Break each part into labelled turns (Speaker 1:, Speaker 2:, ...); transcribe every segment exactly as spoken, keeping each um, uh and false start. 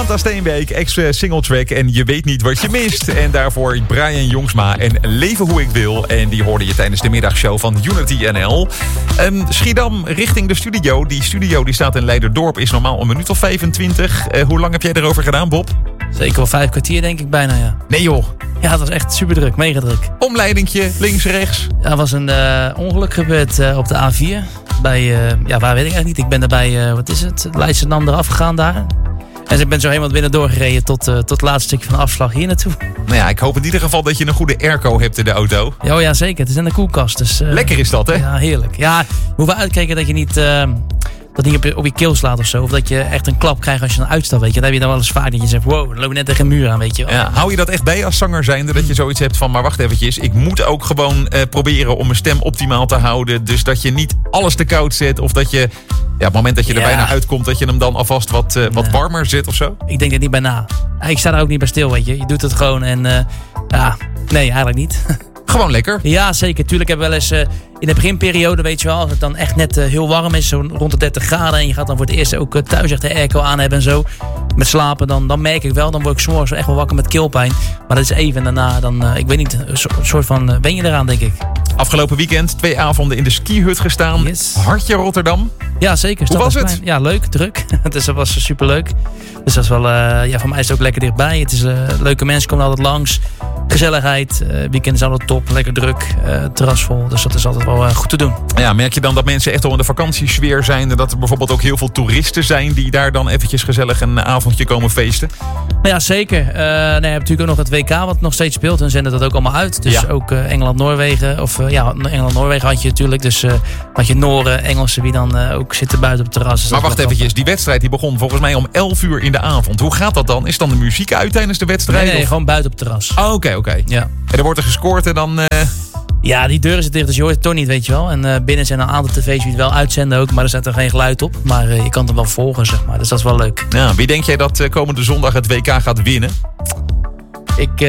Speaker 1: Samantha Steenbeek, ex-single track en Je weet niet wat je mist. En daarvoor Brian Jongsma en Leven hoe ik wil. En die hoorde je tijdens de middagshow van Unity N L. Um, Schiedam richting de studio. Die studio die staat in Leiderdorp, is normaal een minuut of vijfentwintig. Uh, hoe lang heb jij erover gedaan, Bob?
Speaker 2: Zeker wel vijf kwartier, denk ik bijna, ja.
Speaker 1: Nee joh.
Speaker 2: Ja, het was echt super druk, mega druk.
Speaker 1: Omleidingje, links, rechts.
Speaker 2: Ja, er was een uh, ongeluk gebeurd uh, op de A vier. Bij, uh, ja, waar weet ik eigenlijk niet. Ik ben daarbij, uh, wat is het, Leidschendam eraf gegaan daar. En ik ben zo helemaal binnen doorgereden tot, uh, tot het laatste stukje van de afslag hier naartoe.
Speaker 1: Nou ja, ik hoop in ieder geval dat je een goede airco hebt in de auto.
Speaker 2: Ja, oh ja, zeker. Het is in de koelkast. Dus, uh,
Speaker 1: lekker is dat, hè?
Speaker 2: Ja, heerlijk. Ja, we hoeven uitkijken dat je niet... Uh, dat niet op je, op je keel slaat of zo. Of dat je echt een klap krijgt als je een uitstapt, weet je. Dan heb je dan wel eens vaak dat je zegt, wow, dan loop je net tegen een muur aan, weet je wel.
Speaker 1: Ja, hou je dat echt bij als zanger zijnde? Dat je zoiets hebt van, maar wacht eventjes. Ik moet ook gewoon uh, proberen om mijn stem optimaal te houden. Dus dat je niet alles te koud zet. Of dat je, ja, op het moment dat je er ja. bijna uitkomt, dat je hem dan alvast wat, uh, wat nee. warmer zet of zo?
Speaker 2: Ik denk er niet bij na. Ik sta er ook niet bij stil, weet je. Je doet het gewoon en uh, ja, nee, eigenlijk niet.
Speaker 1: Gewoon lekker?
Speaker 2: Ja, zeker. Tuurlijk heb ik wel eens uh, in de beginperiode, weet je wel, als het dan echt net uh, heel warm is, zo rond de dertig graden. En je gaat dan voor het eerst ook uh, thuis echt de airco aan hebben en zo. Met slapen, dan, dan merk ik wel, dan word ik 's morgens echt wel wakker met keelpijn. Maar dat is even en daarna, dan, uh, ik weet niet, een soort van, uh, ben je eraan, denk ik.
Speaker 1: Afgelopen weekend twee avonden in de skihut gestaan.
Speaker 2: Yes.
Speaker 1: Hartje Rotterdam.
Speaker 2: Ja, zeker.
Speaker 1: Hoe was het?
Speaker 2: Ja, leuk, druk. Dus dat was super leuk. Dus dat is wel, uh, ja, voor mij is het ook lekker dichtbij. Het is uh, leuke mensen komen altijd langs. Gezelligheid, uh, weekend is altijd top, lekker druk, uh, terras vol. Dus dat is altijd wel uh, goed te doen.
Speaker 1: Ja, merk je dan dat mensen echt al in de vakantiesfeer zijn en dat er bijvoorbeeld ook heel veel toeristen zijn die daar dan eventjes gezellig een avondje komen feesten?
Speaker 2: Nou ja, zeker. Uh, nee, je hebt natuurlijk ook nog het W K wat nog steeds speelt en zenden dat ook allemaal uit. Dus ja. ook uh, Engeland-Noorwegen, of uh, ja, Engeland-Noorwegen had je natuurlijk. Dus uh, had je Noren, Engelsen die dan uh, ook zitten buiten op het terras. Dus
Speaker 1: maar wacht eventjes, die wedstrijd die begon volgens mij om elf uur in de avond. Hoe gaat dat dan? Is dan de muziek uit tijdens de wedstrijd?
Speaker 2: Nee, nee
Speaker 1: of?
Speaker 2: gewoon buiten op het terras.
Speaker 1: Oh, oké, okay, oké. Okay.
Speaker 2: Ja.
Speaker 1: En er wordt er gescoord en dan... Uh...
Speaker 2: Ja, die deuren zitten dicht, dus je hoort het toch niet, weet je wel. En uh, binnen zijn een aantal tv's die het wel uitzenden ook, maar er staat er geen geluid op. Maar uh, je kan het wel volgen, zeg maar. Dus dat is wel leuk.
Speaker 1: Ja, wie denk jij dat uh, komende zondag het W K gaat winnen?
Speaker 2: Ik, uh,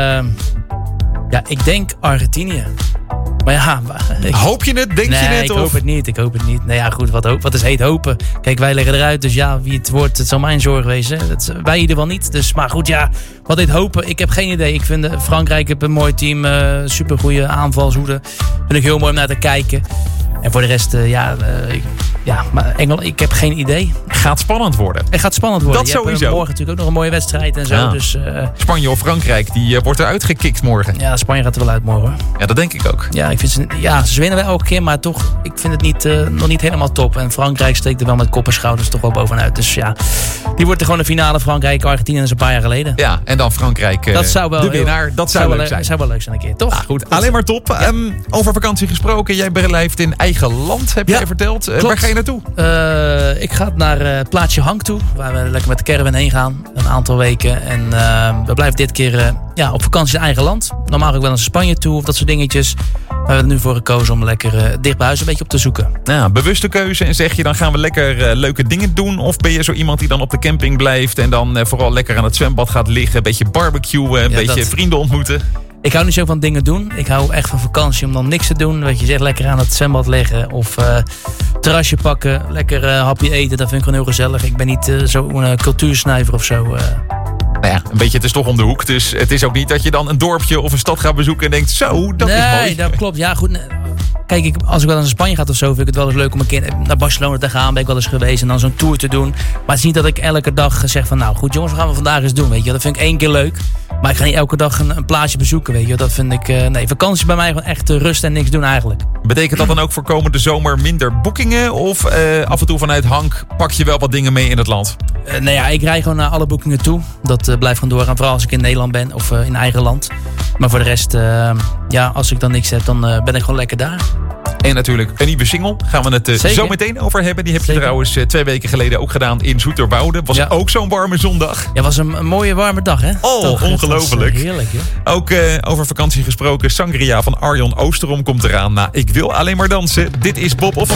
Speaker 2: ja, ik denk Argentinië. Maar ja, maar ik...
Speaker 1: hoop je het? Denk
Speaker 2: nee,
Speaker 1: je het?
Speaker 2: ik
Speaker 1: of?
Speaker 2: hoop het niet. Ik hoop het niet. Nou ja, goed, wat, hoop, wat is heet hopen? Kijk, wij leggen eruit, dus ja, wie het wordt, het zal mijn zorg wezen. Dat, wij in ieder geval niet. Dus, maar goed, ja, wat heet hopen? Ik heb geen idee. Ik vind Frankrijk heb een mooi team, uh, supergoeie aanvalshoede. Vind ik heel mooi om naar te kijken. En voor de rest, uh, ja, uh, ik, ja, maar Engeland, ik heb geen idee.
Speaker 1: Gaat spannend worden.
Speaker 2: Het gaat spannend worden.
Speaker 1: Dat
Speaker 2: je
Speaker 1: sowieso.
Speaker 2: Hebt morgen natuurlijk ook nog een mooie wedstrijd en zo. Ja. Dus, uh,
Speaker 1: Spanje of Frankrijk, die uh, wordt eruit gekikt morgen.
Speaker 2: Ja, Spanje gaat er wel uit morgen.
Speaker 1: Ja, dat denk ik ook.
Speaker 2: Ja, ik vind ze, ja, ze winnen wel elke keer, maar toch, ik vind het niet, uh, nog niet helemaal top. En Frankrijk steekt er wel met kop en schouders toch wel bovenuit. Dus ja, die wordt er gewoon de finale. Frankrijk, Argentinië, dat is een paar jaar geleden.
Speaker 1: Ja, en dan Frankrijk, uh,
Speaker 2: dat zou wel
Speaker 1: de winnaar.
Speaker 2: Heel,
Speaker 1: dat zou, zou leuk zijn.
Speaker 2: Dat zou wel leuk zijn een keer, toch?
Speaker 1: Ah, goed, alleen maar top. Ja. Um, over vakantie gesproken, jij blijft in eigen land, heb
Speaker 2: ja,
Speaker 1: jij verteld. Uh, waar ga je naartoe?
Speaker 2: Uh, ik ga naar uh, het plaatsje Hank toe, waar we lekker met de caravan heen gaan. Een aantal weken. En uh, we blijven dit keer uh, ja, op vakantie in eigen land. Normaal ook wel naar Spanje toe of dat soort dingetjes. Maar we hebben er nu voor gekozen om lekker uh, dicht bij huis een beetje op te zoeken.
Speaker 1: Ja, bewuste keuze. En zeg je dan gaan we lekker uh, leuke dingen doen? Of ben je zo iemand die dan op de camping blijft en dan uh, vooral lekker aan het zwembad gaat liggen? Een beetje barbecuen, een ja, beetje dat... vrienden ontmoeten?
Speaker 2: Ik hou niet zo van dingen doen. Ik hou echt van vakantie om dan niks te doen. Weet je, zeg lekker aan het zwembad liggen. Of uh, terrasje pakken. Lekker uh, hapje eten. Dat vind ik gewoon heel gezellig. Ik ben niet uh, zo'n uh, cultuursnijver of zo. Uh.
Speaker 1: Nou ja, een beetje, het is toch om de hoek. Dus het is ook niet dat je dan een dorpje of een stad gaat bezoeken en denkt, zo, dat
Speaker 2: nee,
Speaker 1: is mooi.
Speaker 2: Nee, dat klopt. Ja, goed. Kijk, ik, als ik wel naar Spanje ga of zo, vind ik het wel eens leuk om een keer naar Barcelona te gaan. Ben ik wel eens geweest en dan zo'n tour te doen. Maar het is niet dat ik elke dag zeg van, nou goed jongens, wat gaan we vandaag eens doen, weet je. Dat vind ik één keer leuk. Maar ik ga niet elke dag een, een plaatsje bezoeken, weet je. Dat vind ik, uh, nee, vakantie bij mij gewoon echt uh, rust en niks doen eigenlijk.
Speaker 1: Betekent dat dan ook voor komende zomer minder boekingen? Of uh, af en toe vanuit Hank pak je wel wat dingen mee in het land?
Speaker 2: Uh, nou ja, ik rij gewoon naar alle boekingen toe. Dat uh, blijft gewoon doorgaan, vooral als ik in Nederland ben of uh, in eigen land. Maar voor de rest, uh, ja, als ik dan niks heb, dan uh, ben ik gewoon lekker daar.
Speaker 1: En natuurlijk een nieuwe single. Gaan we het uh, zo meteen over hebben. Die heb je
Speaker 2: Zeker.
Speaker 1: trouwens uh, twee weken geleden ook gedaan in Zoeterwoude. Was ja. ook zo'n warme zondag.
Speaker 2: Ja, was een, een mooie warme dag, hè?
Speaker 1: Oh, Toch, ongelooflijk.
Speaker 2: Was, uh, heerlijk, ja.
Speaker 1: Ook uh, over vakantie gesproken. Sangria van Arjon Oosterom komt eraan. Nou, ik wil alleen maar dansen. Dit is Bob of